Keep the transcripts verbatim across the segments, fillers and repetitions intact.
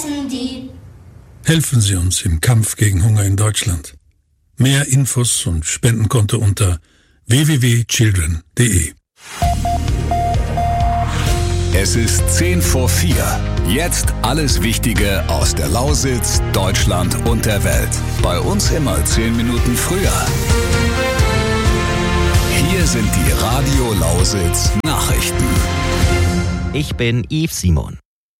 essen die. Helfen Sie uns im Kampf gegen Hunger in Deutschland. Mehr Infos und Spendenkonto unter w w w punkt children punkt d e. Es ist zehn vor vier. Jetzt alles Wichtige aus der Lausitz, Deutschland und der Welt. Bei uns immer zehn Minuten früher. Hier sind die Radio Lausitz Nachrichten. Ich bin Yves Simon.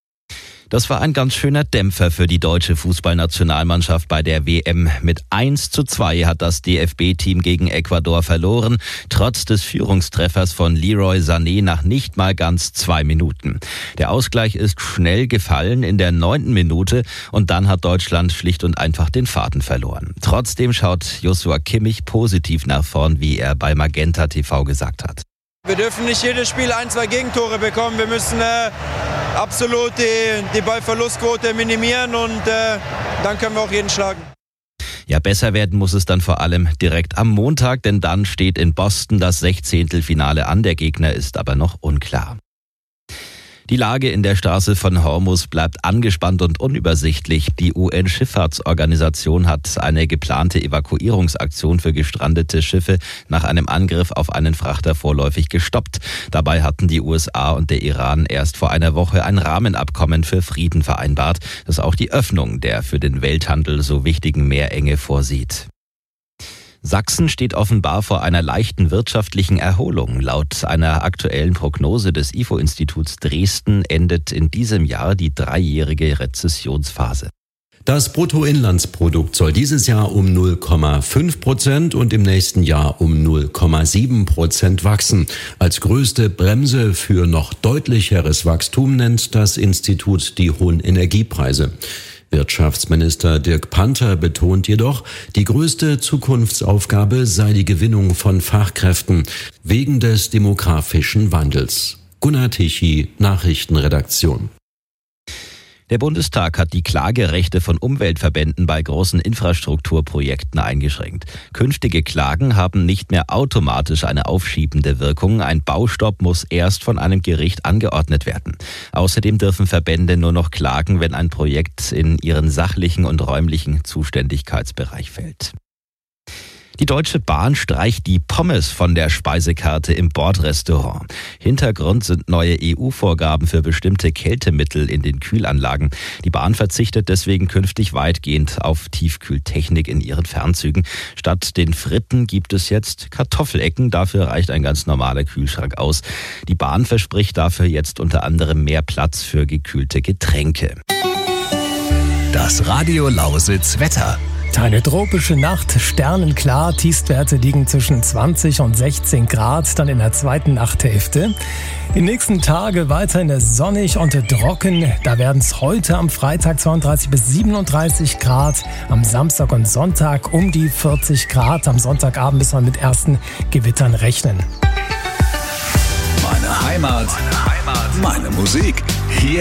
Das war ein ganz schöner Dämpfer für die deutsche Fußballnationalmannschaft bei der W M. Mit eins zu zwei hat das D F B-Team gegen Ecuador verloren, trotz des Führungstreffers von Leroy Sané nach nicht mal ganz zwei Minuten. Der Ausgleich ist schnell gefallen in der neunten Minute und dann hat Deutschland schlicht und einfach den Faden verloren. Trotzdem schaut Joshua Kimmich positiv nach vorn, wie er bei Magenta T V gesagt hat. Wir dürfen nicht jedes Spiel ein, zwei Gegentore bekommen. Wir müssen äh, absolut die, die Ballverlustquote minimieren und äh, dann können wir auch jeden schlagen. Ja, besser werden muss es dann vor allem direkt am Montag, denn dann steht in Boston das Sechzehntelfinale an. Der Gegner ist aber noch unklar. Die Lage in der Straße von Hormuz bleibt angespannt und unübersichtlich. Die U N-Schifffahrtsorganisation hat eine geplante Evakuierungsaktion für gestrandete Schiffe nach einem Angriff auf einen Frachter vorläufig gestoppt. Dabei hatten die U S A und der Iran erst vor einer Woche ein Rahmenabkommen für Frieden vereinbart, das auch die Öffnung der für den Welthandel so wichtigen Meerenge vorsieht. Sachsen steht offenbar vor einer leichten wirtschaftlichen Erholung. Laut einer aktuellen Prognose des I F O-Instituts Dresden endet in diesem Jahr die dreijährige Rezessionsphase. Das Bruttoinlandsprodukt soll dieses Jahr um null Komma fünf Prozent und im nächsten Jahr um null Komma sieben Prozent wachsen. Als größte Bremse für noch deutlicheres Wachstum nennt das Institut die hohen Energiepreise. Wirtschaftsminister Dirk Panther betont jedoch, die größte Zukunftsaufgabe sei die Gewinnung von Fachkräften wegen des demografischen Wandels. Gunnar Tichy, Nachrichtenredaktion. Der Bundestag hat die Klagerechte von Umweltverbänden bei großen Infrastrukturprojekten eingeschränkt. Künftige Klagen haben nicht mehr automatisch eine aufschiebende Wirkung. Ein Baustopp muss erst von einem Gericht angeordnet werden. Außerdem dürfen Verbände nur noch klagen, wenn ein Projekt in ihren sachlichen und räumlichen Zuständigkeitsbereich fällt. Die Deutsche Bahn streicht die Pommes von der Speisekarte im Bordrestaurant. Hintergrund sind neue E U-Vorgaben für bestimmte Kältemittel in den Kühlanlagen. Die Bahn verzichtet deswegen künftig weitgehend auf Tiefkühltechnik in ihren Fernzügen. Statt den Fritten gibt es jetzt Kartoffelecken. Dafür reicht ein ganz normaler Kühlschrank aus. Die Bahn verspricht dafür jetzt unter anderem mehr Platz für gekühlte Getränke. Das Radio Lausitz Wetter. Eine tropische Nacht, sternenklar, Tiefstwerte liegen zwischen zwanzig und sechzehn Grad, dann in der zweiten Nachthälfte. Die nächsten Tage weiterhin sonnig und trocken, da werden es heute am Freitag zweiunddreißig bis siebenunddreißig Grad, am Samstag und Sonntag um die vierzig Grad, am Sonntagabend müssen wir mit ersten Gewittern rechnen. Meine Heimat, meine Heimat, meine Musik, hier